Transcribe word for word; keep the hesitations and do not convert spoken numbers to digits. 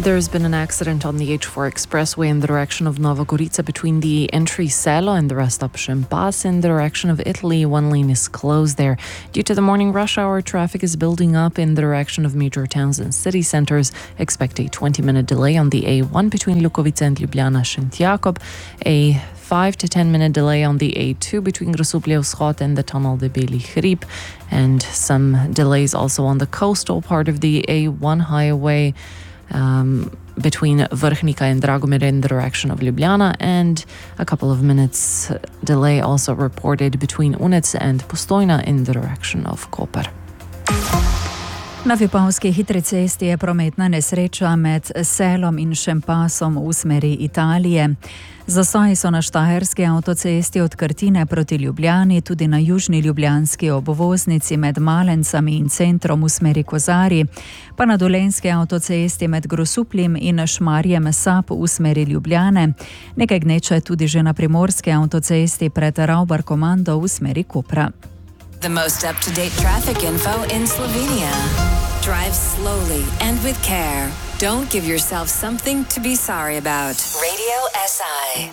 There's been an accident on the H four expressway in the direction of Nova Gorica between the entry Selo and the rest up Šimpas in the direction of Italy. One lane is closed there. Due to the morning rush hour, traffic is building up in the direction of major towns and city centres. Expect a twenty-minute delay on the A one between Lukovica and Ljubljana Šentjakob. A five to ten minute delay on the A two between Grosuplje Vzhod and the Tunnel de Beli Hrib. And some delays also on the coastal part of the A one highway. Um, between Vrhnika and Dragomir in the direction of Ljubljana, and a couple of minutes delay also reported between Unec and Postojna in the direction of Koper. Na Vipavski hitri cesti je prometna nesreča med Selom in Šimpasom v smeri Italije. Zastoji so na štajerski avtocesti od Krtine proti Ljubljani, tudi na južni ljubljanski obvoznici med Malencami in centrom v smeri Kozarji, pa na dolenjski avtocesti med Grosuplim in Šmarjem Sap v smeri Ljubljane. Nekaj gneče tudi že na primorski avtocesti pred Ravbar-Komando v smeri Kopra. The most up-to-date traffic info in Slovenia. Drive slowly and with care. Don't give yourself something to be sorry about. Radio S I.